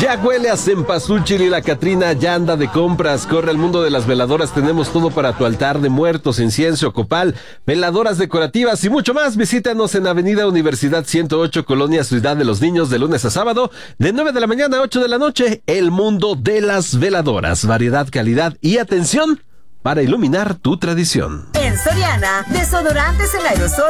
Ya huele a cempasúchil y la Catrina ya anda de compras. Corre al mundo de las veladoras. Tenemos todo para tu altar de muertos, incienso, copal, veladoras decorativas y mucho más. Visítanos en Avenida Universidad 108, Colonia Ciudad de los Niños, de lunes a sábado, de 9 de la mañana a 8 de la noche. El mundo de las veladoras. Variedad, calidad y atención para iluminar tu tradición. En Soriana, desodorantes en aerosol